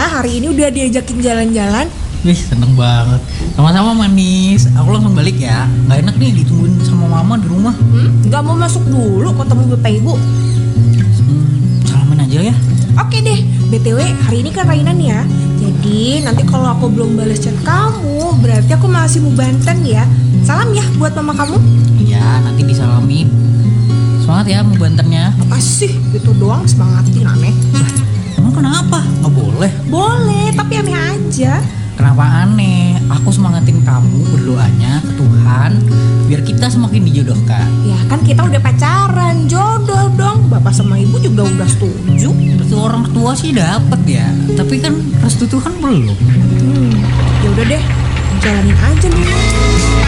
ya, hari ini udah diajakin jalan-jalan. Wih, seneng banget. Sama-sama manis. Aku langsung balik ya. Gak enak nih ditungguin sama mama di rumah. Gak mau masuk dulu ketemu bapak ibu. Salamin aja ya. Oke deh, BTW hari ini kan Rainan ya. Jadi nanti kalau aku belum balas chat kamu, berarti aku masih mau Banten ya. Salam ya buat mama kamu. Iya, nanti disalamin. Semangat ya mau Bantennya. Makasih, itu doang semangatin aneh. Emang kenapa? Gak boleh. Boleh, tapi aneh aja. Kenapa aneh? Aku semangatin kamu berdoanya ke Tuhan biar kita semakin dijodohkan. Ya kan kita udah pacaran, jodoh dong. Bapak sama ibu juga udah setuju. Restu orang tua sih dapet ya, tapi kan restu Tuhan belum. Ya udah deh, jalanin aja nih.